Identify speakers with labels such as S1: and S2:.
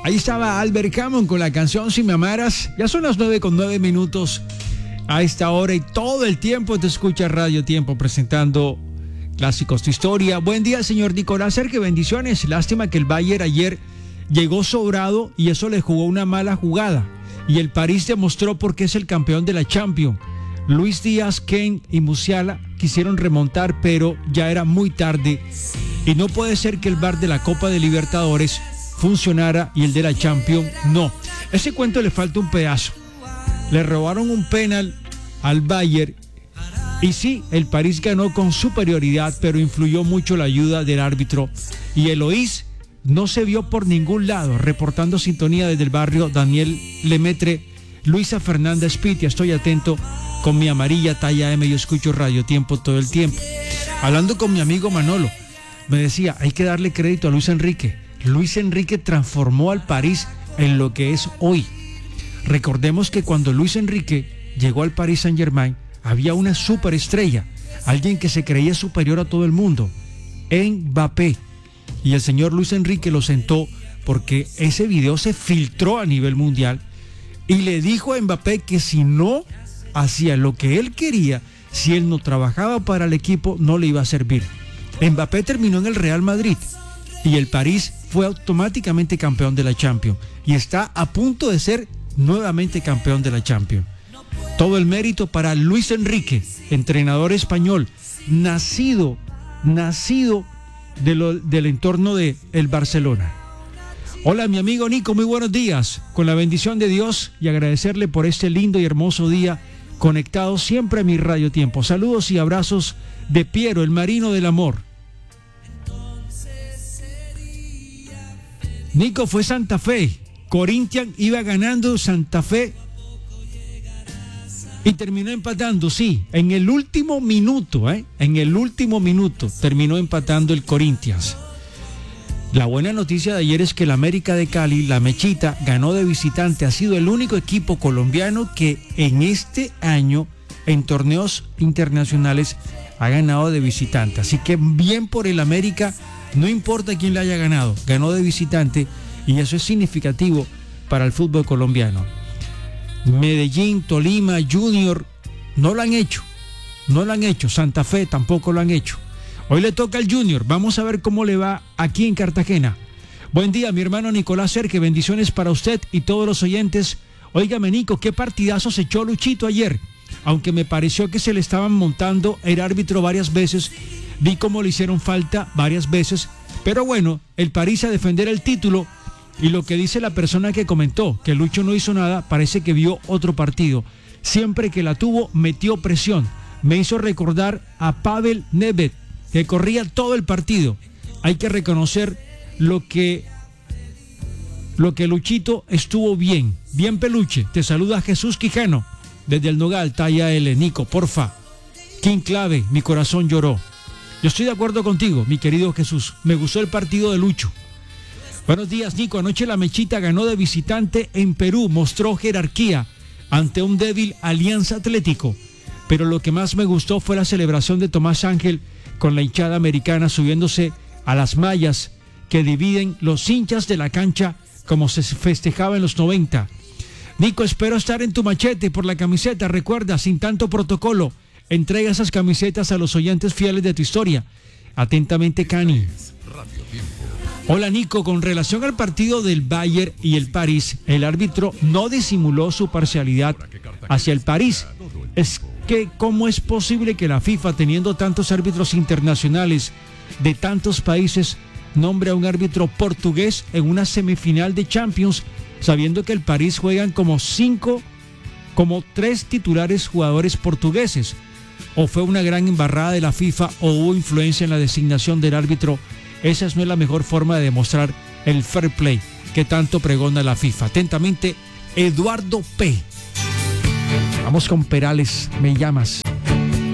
S1: Ahí estaba Albert Hammond con la canción Si me amaras. Ya son las 9:09 a esta hora y todo el tiempo te escucha Radio Tiempo presentando Clásicos de Historia. Buen día, señor Nicolás Sergio, bendiciones. Lástima que el Bayern ayer llegó sobrado y eso le jugó una mala jugada. Y el París demostró por qué es el campeón de la Champions. Luis Díaz, Kane y Musiala quisieron remontar, pero ya era muy tarde. Y no puede ser que el VAR de la Copa de Libertadores funcionara y el de la Champions no. Ese cuento le falta un pedazo. Le robaron un penal al Bayern y sí, el París ganó con superioridad, pero influyó mucho la ayuda del árbitro y Eloís no se vio por ningún lado. Reportando sintonía desde el barrio Daniel Lemaitre, Luisa Fernández Pitti, estoy atento con mi amarilla talla M, yo escucho Radio Tiempo todo el tiempo. Hablando con mi amigo Manolo, me decía, hay que darle crédito a Luis Enrique. Luis Enrique transformó al París en lo que es hoy. Recordemos que cuando Luis Enrique llegó al Paris Saint-Germain, había una superestrella, alguien que se creía superior a todo el mundo, Mbappé. Y el señor Luis Enrique lo sentó porque ese video se filtró a nivel mundial y le dijo a Mbappé que si no hacía lo que él quería, si él no trabajaba para el equipo, no le iba a servir. Mbappé terminó en el Real Madrid y el París fue automáticamente campeón de la Champions y está a punto de ser nuevamente campeón de la Champions. Todo el mérito para Luis Enrique, entrenador español, nacido del entorno de el Barcelona. Hola, mi amigo Nico, muy buenos días. Con la bendición de Dios y agradecerle por este lindo y hermoso día, conectado siempre a mi Radio Tiempo. Saludos y abrazos de Piero, el marino del amor. Nico, fue Santa Fe. Corinthians iba ganando Santa Fe y terminó empatando, sí, en el último minuto, terminó empatando el Corinthians. La buena noticia de ayer es que el América de Cali, la Mechita, ganó de visitante. Ha sido el único equipo colombiano que en este año, en torneos internacionales, ha ganado de visitante. Así que bien por el América, no importa quién le haya ganado, ganó de visitante y eso es significativo para el fútbol colombiano. Medellín, Tolima, Junior no lo han hecho, Santa Fe tampoco lo han hecho. Hoy le toca al Junior, vamos a ver cómo le va aquí en Cartagena. Buen día, mi hermano Nicolás Serque, bendiciones para usted y todos los oyentes. Óigame, Nico, qué partidazo se echó Luchito ayer, aunque me pareció que se le estaban montando el árbitro varias veces, vi cómo le hicieron falta varias veces, pero bueno, el París a defender el título. Y lo que dice la persona que comentó, que Lucho no hizo nada, parece que vio otro partido. Siempre que la tuvo, metió presión. Me hizo recordar a Pavel Nedved, que corría todo el partido. Hay que reconocer lo que Luchito estuvo bien. Bien, Peluche. Te saluda Jesús Quijano, desde el Nogal, talla L. Nico, porfa. King Clave, mi corazón lloró. Yo estoy de acuerdo contigo, mi querido Jesús. Me gustó el partido de Lucho. Buenos días, Nico. Anoche la Mechita ganó de visitante en Perú. Mostró jerarquía ante un débil Alianza Atlético. Pero lo que más me gustó fue la celebración de Tomás Ángel con la hinchada americana subiéndose a las mallas que dividen los hinchas de la cancha como se festejaba en los 90. Nico, espero estar en tu machete por la camiseta. Recuerda, sin tanto protocolo, entrega esas camisetas a los oyentes fieles de tu historia. Atentamente, Cani. Hola, Nico, con relación al partido del Bayern y el París, el árbitro no disimuló su parcialidad hacia el París. Es que ¿cómo es posible que la FIFA, teniendo tantos árbitros internacionales de tantos países, nombre a un árbitro portugués en una semifinal de Champions, sabiendo que el París juegan como 3 titulares jugadores portugueses? ¿O fue una gran embarrada de la FIFA o hubo influencia en la designación del árbitro? Esa no es la mejor forma de demostrar el fair play que tanto pregona la FIFA. Atentamente, Eduardo P. Vamos con Perales, me llamas.